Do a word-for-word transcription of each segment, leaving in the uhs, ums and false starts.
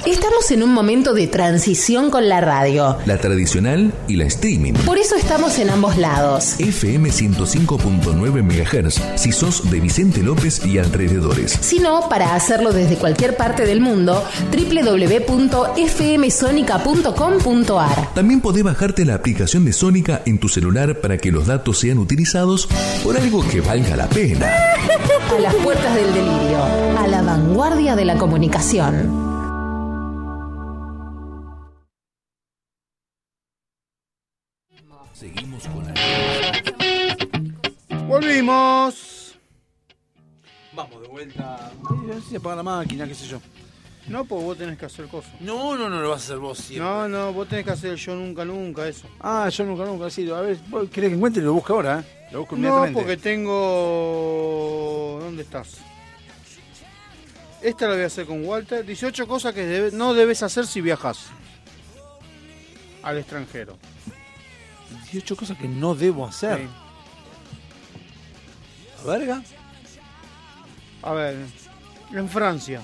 Estamos en un momento de transición con la radio. La tradicional y la streaming. Por eso estamos en ambos lados. F M ciento cinco punto nueve megahertz si sos de Vicente López y alrededores. Si no, para hacerlo desde cualquier parte del mundo, doble u doble u doble u punto f m sonica punto com punto a r. También podés bajarte la aplicación de Sónica en tu celular para que los datos sean utilizados por algo que valga la pena. A las puertas del delirio, a la vanguardia de la comunicación. Seguimos con la... Volvimos. Vamos de vuelta. Si se apaga la máquina, qué sé yo. No, pues vos tenés que hacer cosas. No, no, no lo vas a hacer vos siempre. No, no, vos tenés que hacer el yo nunca, nunca, eso. Ah, yo nunca, nunca, sí. A ver, ¿vos querés que encuentre? Lo busco ahora, ¿eh? Lo busco No, inmediatamente. porque tengo... ¿Dónde estás? Esta la voy a hacer con Walter. dieciocho cosas que debe... no debes hacer si viajas al extranjero. dieciocho cosas que no debo hacer. Sí. ¿La verga? A ver, en Francia.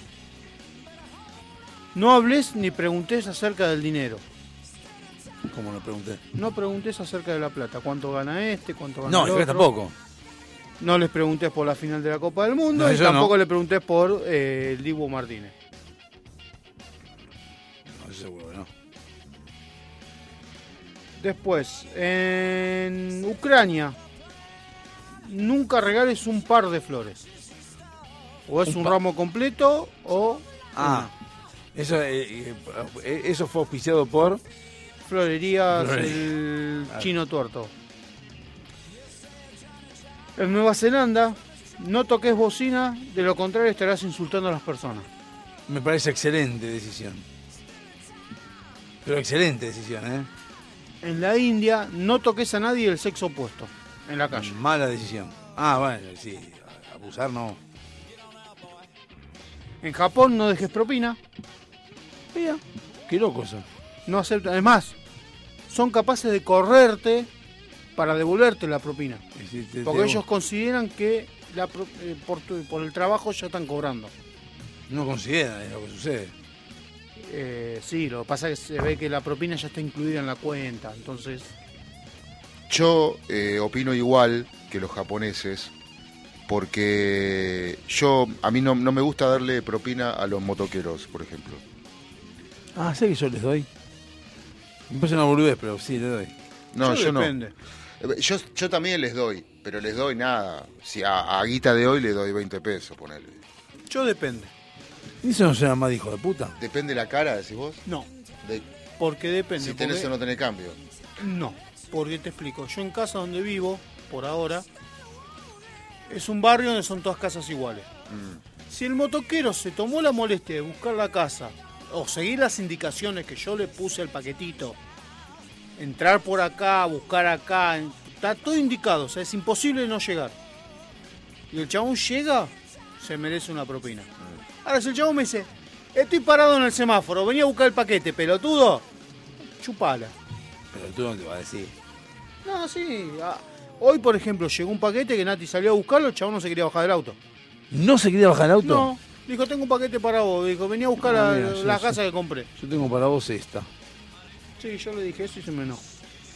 No hables ni preguntes acerca del dinero. ¿Cómo lo pregunté? No preguntes acerca de la plata. ¿Cuánto gana este? ¿Cuánto gana No, el yo otro? tampoco. No les preguntes por la final de la Copa del Mundo No, y yo tampoco no. le preguntes por eh, el Dibu Martínez. No, yo seguro que no. Después, en Ucrania, nunca regales un par de flores. O es Un un, pa- ramo completo o Ah, eso, eh, eh, eso fue auspiciado por... florerías Florería. el Ah. chino tuerto. En Nueva Zelanda, no toques bocina, de lo contrario estarás insultando a las personas. Me parece excelente decisión. Pero excelente decisión, ¿eh? En la India, no toques a nadie del sexo opuesto en la calle. Mala decisión. Ah, bueno, sí. Abusar no. En Japón, no dejes propina. Mira, qué loco eso. No aceptan. Además, son capaces de correrte para devolverte la propina. Y si te- Porque te- ellos consideran que la pro- eh, por, tu- por el trabajo ya están cobrando. No consideran es lo que sucede. Eh, sí, lo que pasa es que se ve que la propina ya está incluida en la cuenta. Entonces, Yo eh, opino igual que los japoneses, porque yo a mí no, no me gusta darle propina a los motoqueros, por ejemplo. Ah, sé que yo les doy. Me parece una boludez, pero sí, les doy. No, yo, no. depende. Eh, Yo, yo también les doy, pero les doy nada. Si a, a guita de hoy le doy veinte pesos, ponele. Yo depende. ¿Y eso no será más de hijo de puta? Depende la cara, decís vos. No, De, porque depende. si tenés porque- o no tenés cambio. No, porque te explico. Yo en casa donde vivo, por ahora, es un barrio donde son todas casas iguales. Mm. Si el motoquero se tomó la molestia de buscar la casa o seguir las indicaciones que yo le puse al paquetito, entrar por acá, buscar acá, está todo indicado, o sea, es imposible no llegar. Y el chabón llega, se merece una propina. Ahora, si el chabón me dice, estoy parado en el semáforo, venía a buscar el paquete, pelotudo, chupala. Pero tú no te vas a decir. No, sí. ah, Hoy, por ejemplo, llegó un paquete que Nati salió a buscarlo, el chabón no se quería bajar del auto. ¿No se quería bajar el auto? No, dijo, tengo un paquete para vos. Dijo, venía a buscar Ah, la, mira, yo la sé. casa que compré. Yo tengo para vos esta. Sí, yo le dije eso y se me enojó.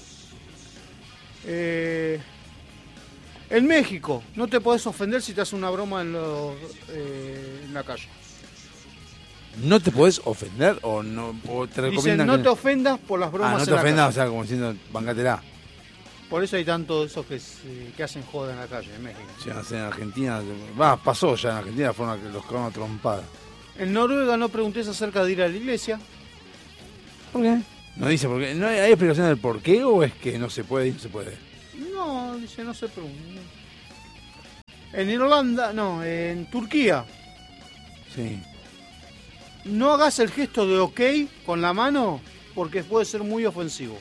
Eh, en México, no te podés ofender si te hace una broma en, los, eh, en la calle. ¿No te podés ofender o no o te Dicen, recomiendan no que... te ofendas por las bromas Ah, no te en la ofendas, o calle. sea, como diciendo, bancátela. Por eso hay tantos esos que, se- que hacen joda en la calle en México. O sea, no sé, en Argentina, va, pasó ya en Argentina, fueron a que los cagaron a trompada. En Noruega no preguntes acerca de ir a la iglesia. ¿Por qué? No dice por qué. ¿No hay, hay explicación del por qué o es que no se puede y no se puede? No, dice, no se pregunta. En Irlanda, no, en Turquía, Sí. no hagas el gesto de ok con la mano porque puede ser muy ofensivo.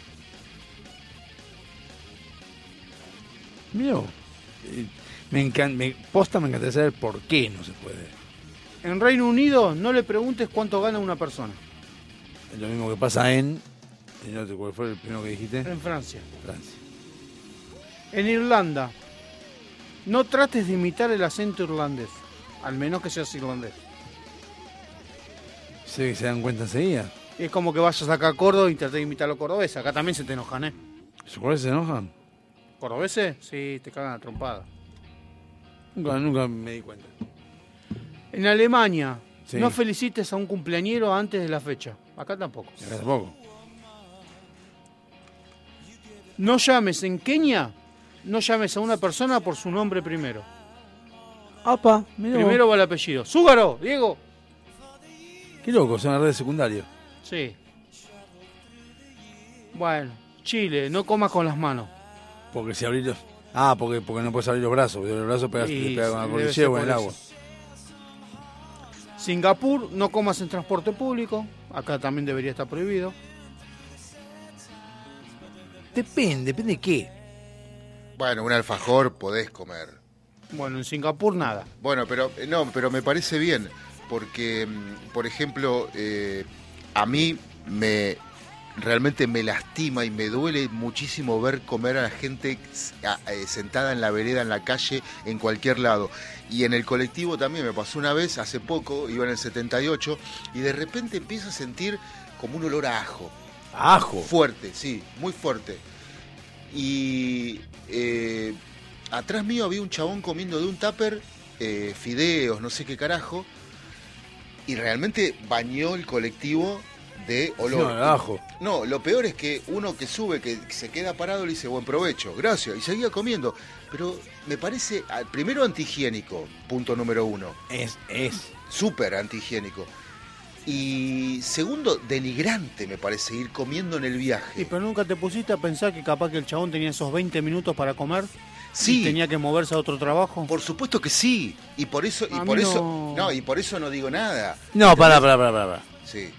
Mira, vos. Eh, me encanta, me, posta me encantaría saber por qué no se puede. En Reino Unido no le preguntes cuánto gana una persona. Es lo mismo que pasa en... no sé ¿Cuál fue el primero que dijiste? En Francia. Francia. En Irlanda, no trates de imitar el acento irlandés, al menos que seas irlandés. Sí, se dan cuenta enseguida. Es como que vayas acá a Córdoba y trates de imitar a los cordobeses. Acá también se te enojan, ¿eh? ¿Los cordobeses se enojan? ¿Cordobeses? Sí, te cagan a trompada. Nunca, nunca me di cuenta. En Alemania, Sí. no felicites a un cumpleañero antes de la fecha. Acá tampoco. Acá tampoco. No llames en Kenia, no llames a una persona por su nombre primero. Apa, mirá vos. Primero va el apellido. ¡Súgaro! Diego. Qué loco, son las redes secundarias. Sí. Bueno, Chile, no comas con las manos. Porque si abrís los... Ah, porque, porque no puedes abrir los brazos. Porque los brazos pegas, Y te pegas con la debe cordillera ser o en el por agua. eso. Singapur, no comas en transporte público. Acá también debería estar prohibido. Depende, depende de qué. Bueno, un alfajor podés comer. Bueno, en Singapur nada. Bueno, pero eh, no, pero me parece bien, porque, mm, por ejemplo, eh, a mí me realmente me lastima y me duele muchísimo ver comer a la gente a- eh, sentada en la vereda, en la calle, en cualquier lado. Y en el colectivo también me pasó una vez, hace poco, iba en el setenta y ocho, y de repente empiezo a sentir como un olor a ajo. Ajo. Fuerte, sí, muy fuerte. Y eh, atrás mío había un chabón comiendo de un tupper eh, fideos, no sé qué carajo, y realmente bañó el colectivo de olor. No, el ajo. No, lo peor es que uno que sube, que se queda parado, le dice buen provecho, gracias, y seguía comiendo. Pero me parece, ah, primero antihigiénico, punto número uno. Es, es. Súper antihigiénico. Y segundo, denigrante me parece ir comiendo en el viaje. Sí, pero nunca te pusiste a pensar que capaz que el chabón tenía esos veinte minutos para comer. Sí. Y tenía que moverse a otro trabajo. Por supuesto que sí. Y por eso, y A por mí eso, no. no, y por eso no digo nada. No, pará, pará, pará, pará. Sí.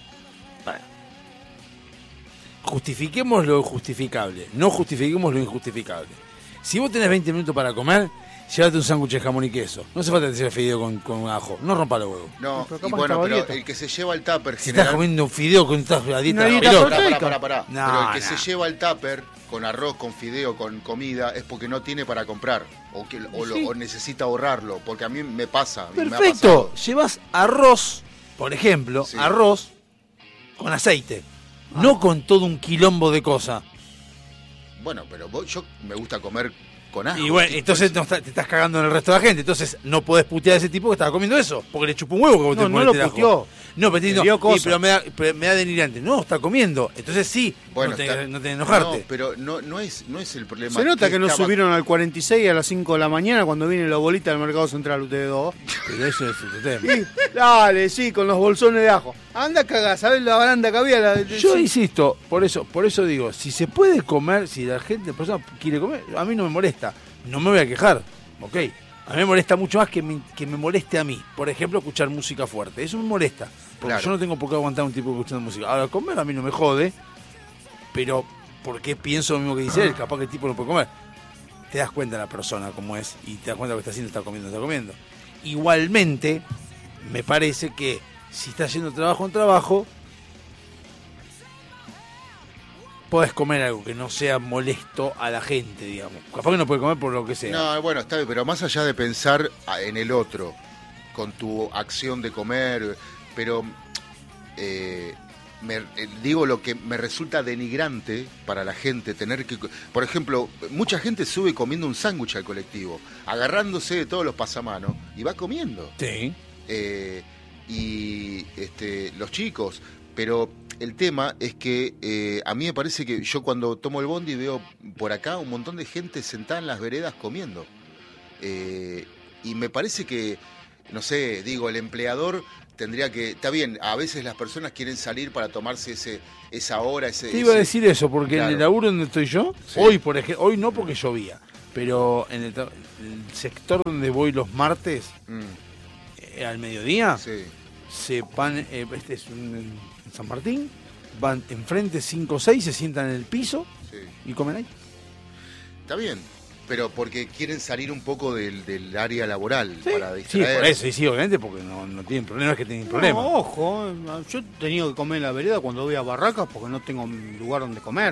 Justifiquemos lo justificable, no justifiquemos lo injustificable. Si vos tenés veinte minutos para comer, llévate un sándwich de jamón y queso. No hace falta que te sirva fideo con, con ajo. No rompa los huevos. No, Pero y capaz bueno, estaba pero dieta. el que se lleva el tupper Si general- estás comiendo un fideo con estás la dieta Una de dieta pelota. Pará, proteica. pará, pará, pará. No, pero el que no. se lleva el tupper con arroz, con fideo, con comida, es porque no tiene para comprar. O, que, o, lo- Sí. o necesita ahorrarlo. Porque a mí me pasa. y me ha Perfecto. pasado. Llevas arroz, por ejemplo, Sí. arroz con aceite. No con todo un quilombo de cosas. Bueno, pero vos- yo me gusta comer con ajo. Y bueno, tipo, entonces no está- te estás cagando en el resto de la gente. Entonces no podés putear a ese tipo que estaba comiendo eso. Porque le chupó un huevo que vos No, te no ponete lo el ajo. puteó. No, pero, te- Le no, dio y, cosas. pero, me da, pero me da denigrante. No, está comiendo. Entonces sí, Bueno, no tenés está- no tenés que enojarte. No, pero no, no, es, no es el problema. Se nota que no estaba- subieron al cuarenta y seis a las cinco de la mañana cuando viene la bolita del Mercado Central ustedes dos. Pero eso es otro tema. Sí, dale, sí, con los bolsones de ajo. Anda a cagar, ¿sabes la baranda que había? La de- Yo sí. insisto, por eso, por eso digo, si se puede comer, si la gente, la persona quiere comer, a mí no me molesta. No me voy a quejar, ¿ok? A mí me molesta mucho más que me, que me moleste a mí. Por ejemplo, escuchar música fuerte. Eso me molesta. Porque Claro. yo no tengo por qué aguantar a un tipo escuchando música. Ahora, comer a mí no me jode, pero porque pienso lo mismo que dice él, capaz que el tipo no puede comer. Te das cuenta de la persona como es y te das cuenta de lo que está haciendo, está comiendo, está comiendo. Igualmente, me parece que si estás yendo de trabajo en trabajo, podés comer algo que no sea molesto a la gente, digamos. Capaz que no puede comer por lo que sea. No, bueno, está bien, pero más allá de pensar a- en el otro, con tu acción de comer, pero eh, me, eh, digo lo que me resulta denigrante para la gente tener que... Por ejemplo, mucha gente sube comiendo un sándwich al colectivo, agarrándose de todos los pasamanos, y va comiendo. Sí. Eh, y este, los chicos, pero el tema es que eh, a mí me parece que yo cuando tomo el bondi veo por acá un montón de gente sentada en las veredas comiendo. Eh, y me parece que, no sé, digo, el empleador tendría que... Está bien, a veces las personas quieren salir para tomarse ese esa hora, ese... Te iba a ese- decir eso, porque en Claro. el laburo donde estoy yo, Sí. hoy por ejemplo, hoy no porque llovía, pero en el, tra- el sector donde voy los martes, Mm, eh, al mediodía, sí. se van, eh, este es un, en San Martín, van enfrente cinco o seis, se sientan en el piso Sí. y comen ahí. Está bien, pero porque quieren salir un poco del, del área laboral Sí, para sí, distraer. por eso, y sí, obviamente, porque no, no tienen problemas, que tienen problemas. No, ojo, eh, yo he tenido que comer en la vereda cuando voy a Barracas porque no tengo lugar donde comer.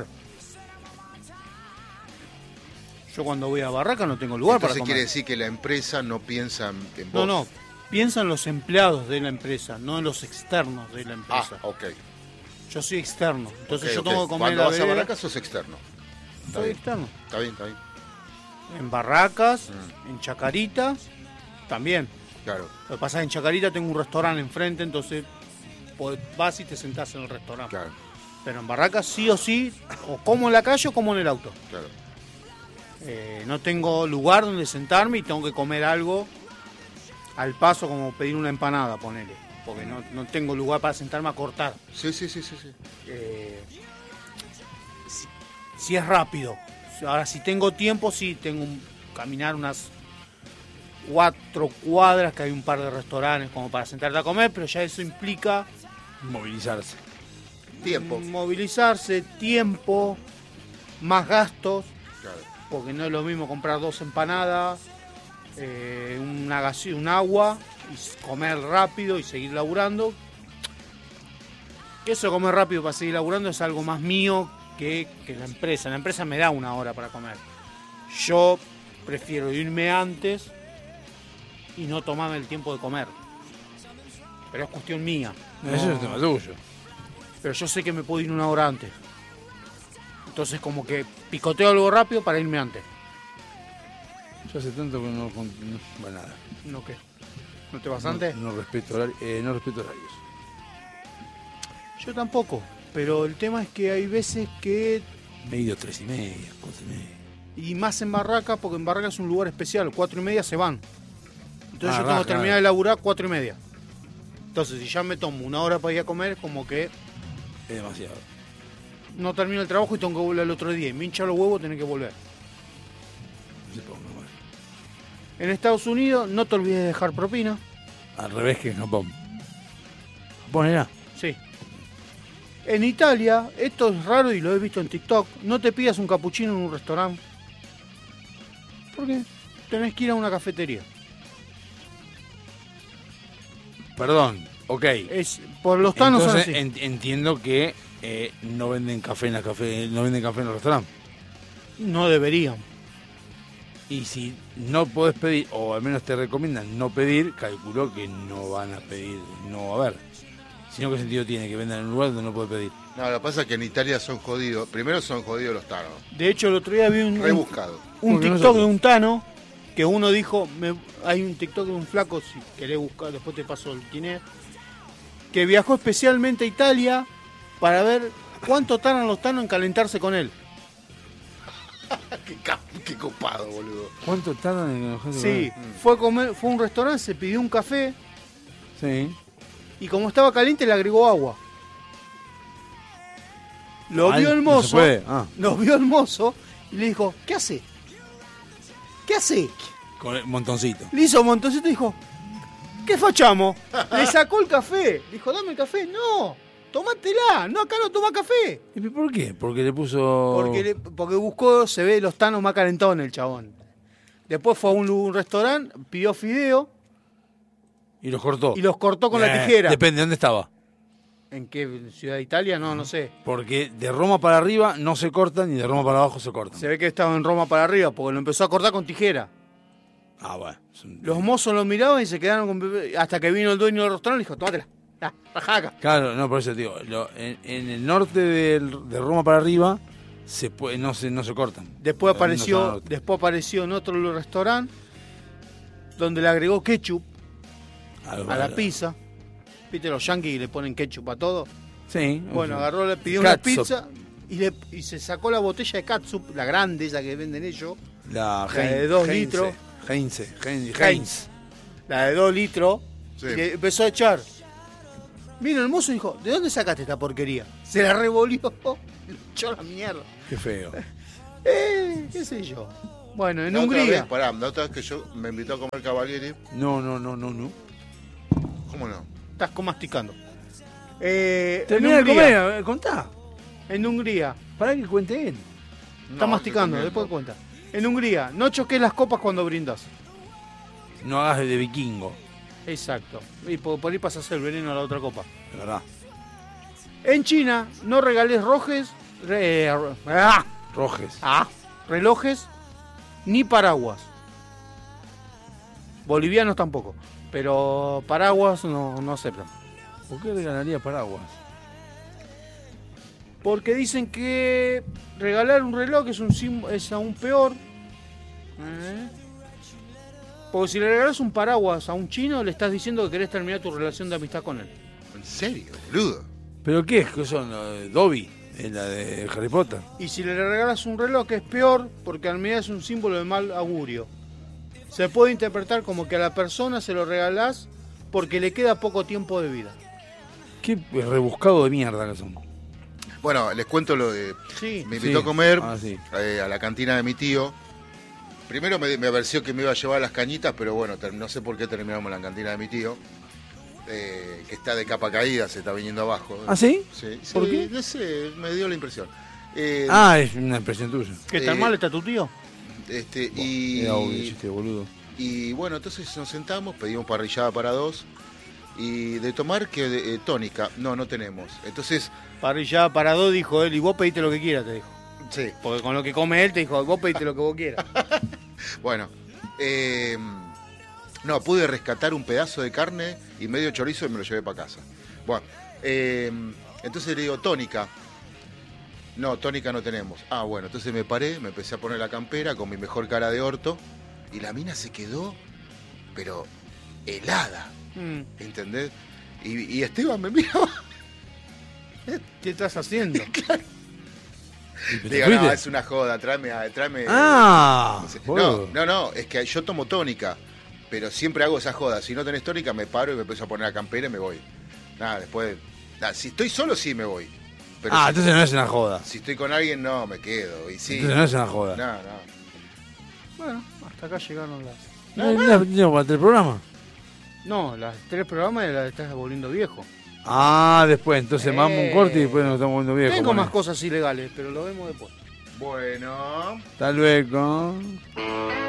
Yo cuando voy a Barracas no tengo lugar Entonces para quiere comer. decir que la empresa no piensa en No, vos. no, Piensa en los empleados de la empresa, no en los externos de la Ah, empresa. ok. Yo soy externo, entonces Ok, yo ok. tengo que comer Cuando la vas a vereda. Barracas sos externo. Está Soy bien. externo. Está bien, está bien. En Barracas, Mm. en Chacarita, también. Claro, Lo que pasa es que en Chacarita tengo un restaurante enfrente, entonces pod- vas y te sentás en el restaurante. claro, Pero en Barracas sí o sí, o como en la calle o como en el auto. claro. Eh, no tengo lugar donde sentarme y tengo que comer algo al paso, como pedir una empanada, ponele. Porque no, no tengo lugar para sentarme a cortar. Sí, sí, sí, sí, sí. Eh, si, si es rápido. Ahora, si tengo tiempo, sí, tengo que caminar unas cuatro cuadras, que hay un par de restaurantes como para sentarte a comer, pero ya eso implica Movilizarse. Tiempo. movilizarse, tiempo, más gastos, Claro. porque no es lo mismo comprar dos empanadas, eh, una gasi- un agua, y comer rápido y seguir laburando. Eso de comer rápido para seguir laburando es algo más mío que, que la empresa. La empresa me da una hora para comer. Yo prefiero irme antes y no tomarme el tiempo de comer. Pero es cuestión mía. Eso es No- el tema tuyo. pero yo sé que me puedo ir una hora antes. Entonces como que picoteo algo rápido para irme antes. Yo hace tanto que no... con- no bueno, nada. ¿No qué? ¿No te vas antes? No, no respeto horari- eh, no respeto horarios. Yo tampoco. Pero el tema es que hay veces que... Medio tres y media, cuatro y media. Y más en Barraca, porque en Barraca es un lugar especial. Cuatro y media se van. Entonces Ah, yo tengo raja, que terminar eh. de laburar cuatro y media. Entonces si ya me tomo una hora para ir a comer, es como que Es demasiado. no termino el trabajo y tengo que volver el otro día. Y me hincha los huevos, tener que volver. Se ponga mal. En Estados Unidos no te olvides de dejar propina. Al revés que en Japón. Japón era. Sí. En Italia, esto es raro y lo he visto en TikTok, no te pidas un capuchino en un restaurante. ¿Por qué? Tenés que ir a una cafetería. Perdón, ok. Es, por los tanos son Entonces así. en- entiendo que eh, no venden café en la café, no venden café en los restaurantes. No deberían. Y si no podés pedir, o al menos te recomiendan no pedir, calculo que no van a pedir, no va a haber. Sino qué sentido tiene que vendan en un lugar donde no puede pedir. No, lo que pasa es que en Italia son jodidos. Primero son jodidos los tanos. De hecho, el otro día vi un, un, Rebuscado. un Porque TikTok nosotros- de un tano que uno dijo, me- hay un TikTok de un flaco, si querés buscar, después te paso el quién es, que viajó especialmente a Italia para ver cuánto tardan los tanos en calentarse con él. qué, ca- qué copado, boludo. ¿Cuánto tardan en enojarse Sí, con él? fue a comer, fue a un restaurante, se pidió un café Sí. y como estaba caliente le agregó agua. Lo Ah, vio el no se mozo, puede. Ah, lo vio el mozo y le dijo, ¿qué hace? ¿Qué hace? con el montoncito. Le hizo un montoncito y dijo, ¿qué fachamos? Le sacó el café. Dijo, dame el café. No, tomátela. No, acá no toma café. ¿Y por qué? Porque le puso... Porque, le- porque buscó, se ve los tanos más calentones el chabón. Después fue a un, lu- un restaurante, pidió fideo Y los cortó. y los cortó con la Eh, tijera. Depende, ¿dónde estaba? ¿En qué ciudad de Italia? No, no sé. Porque de Roma para arriba no se cortan y de Roma para abajo se cortan. Se ve que estaba en Roma para arriba porque lo empezó a cortar con tijera. Ah, bueno. es un- Los mozos lo miraban y se quedaron con... Hasta que vino el dueño del restaurante y dijo, tómatela. Ya, rajá acá. Claro, no, por eso te digo, lo- en, en el norte del- de Roma para arriba se puede, no, se, no se cortan. Después No apareció, son norte. después apareció en otro restaurante donde le agregó ketchup Ah, a la pizza. ¿Viste los yankees que le ponen ketchup a todo? Sí. Bueno, sí. agarró, le pidió una Catsup. pizza y, le, y se sacó la botella de catsup, la grande, esa que venden ellos, La, la de dos Heinze, litros. Heinze, Heinze, Heinz, la de dos litros, Sí. y le empezó a echar. Vino el mozo y dijo, ¿de dónde sacaste esta porquería? Se la revolvió, le echó la mierda. Qué feo. Eh, qué sé yo. Bueno, en La otra Hungría. vez, pará, la otra vez que yo me invitó a comer Cavalieri, No, no, no, no, no. ¿cómo no? Estás como masticando. Eh, en Termina de Hungría, comer, a ver, contá. en Hungría, Para que cuente él. está No, masticando, estoy después comiendo. cuenta. En Hungría, no choques las copas cuando brindas. No hagas de vikingo, Exacto. Y por, por ahí pasas el veneno a la otra copa. de verdad. En China, no regales rojes, re- ah, Rojes. ah, relojes ni paraguas. Bolivianos tampoco. Pero paraguas no, no aceptan. ¿Por qué regalaría paraguas? Porque dicen que regalar un reloj es, un sim- es aún peor. ¿Eh? Porque si le regalas un paraguas a un chino, le estás diciendo que querés terminar tu relación de amistad con él. ¿En serio, boludo? ¿Pero qué es? ¿Qué son? Eh, Dobby, es la de Harry Potter. Y si le regalas un reloj es peor, porque al menos es un símbolo de mal augurio. Se puede interpretar como que a la persona se lo regalás porque le queda poco tiempo de vida. Qué rebuscado de mierda que son. Bueno, les cuento lo de... Sí. Me invitó Sí. a comer Ah, sí. eh, a la cantina de mi tío. Primero me, me pareció que me iba a llevar las cañitas, pero bueno, ter- no sé por qué terminamos en la cantina de mi tío. Eh, que está de capa caída, se está viniendo abajo. ¿Ah, sí? Sí, ¿Por sí, qué? No sé, me dio la impresión. Eh, Ah, es una impresión tuya. ¿Qué tan Eh, mal está tu tío? este, y, Era obvio, chiste, boludo. y bueno, entonces nos sentamos, pedimos parrillada para dos. Y de tomar, que eh, tónica. No, no tenemos. Entonces, Parrillada para dos, dijo él, y vos pediste lo que quieras, te dijo. sí, Porque con lo que come él, te dijo, vos pediste lo que vos quieras. bueno. eh, no, pude rescatar un pedazo de carne y medio chorizo y me lo llevé para casa. Bueno, eh, entonces le digo, tónica. No, tónica no tenemos. Ah, bueno, entonces me paré, me empecé a poner la campera con mi mejor cara de orto y la mina se quedó, pero helada, Mm, ¿entendés? Y, y Esteban me miraba. ¿Qué estás haciendo? ¿Y te Digo, fuiste? no, es una joda, tráeme... tráeme Ah, no, sé. boludo. no, no, es que yo tomo tónica, pero siempre hago esa joda. Si no tenés tónica, me paro y me empiezo a poner la campera y me voy. Nada, después... nada, si estoy solo, sí me voy. Pero Ah, si, entonces no es una joda. si estoy con alguien, no, me quedo. Y sí. Entonces no es una joda. No, no. Bueno, hasta acá llegaron las... No, no, no, para el programa. No, las tres programas las estás volviendo viejo. Ah, después, entonces Eh. vamos un corte y después nos estamos volviendo viejos. Tengo bueno. más cosas ilegales, pero lo vemos después. Bueno. Hasta luego.